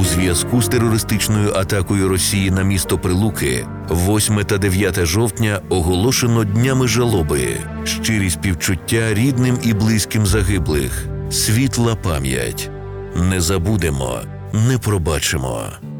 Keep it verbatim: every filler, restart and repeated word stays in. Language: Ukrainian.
У зв'язку з терористичною атакою Росії на місто Прилуки восьме та дев'яте жовтня оголошено днями жалоби. Щирі співчуття рідним і близьким загиблих. Світла пам'ять. Не забудемо, не пробачимо.